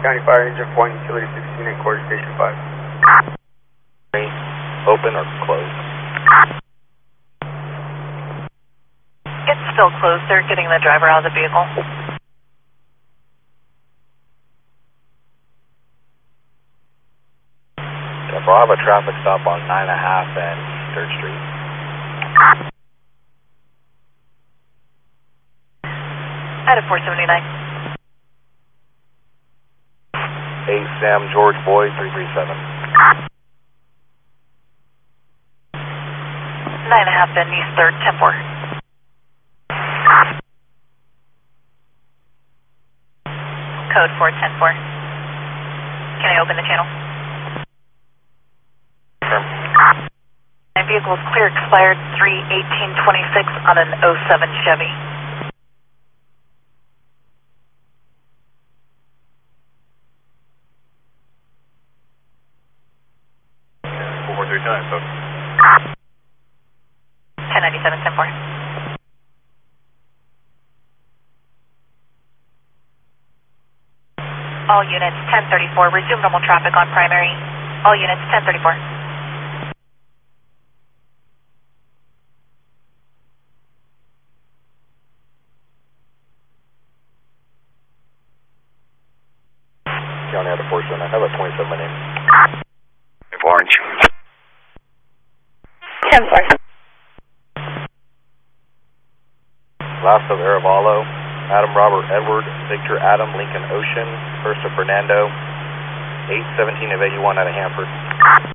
County Fire Engine 4, Utility 16 and Quarter Station 5. Open or closed? It's still closed. They're getting the driver out of the vehicle. I'll have a traffic stop on 9.5 and 3rd Street. Out of 479. 8 Sam George Boy 337. 9.5 Bend East 3rd, 10-4. Code 410-4. Can I open the channel? My vehicle is clear, expired 3/18/26 on an 07 Chevy. Yeah, 439, folks. 1097, 10-4. All units 1034, resume normal traffic on primary. All units 1034. County out of 47. I have a 27 my name. Orange. 10-4. Last of Aravalo, Adam Robert Edward, Victor Adam Lincoln Ocean, first of Fernando, 817 of 81 out of Hanford.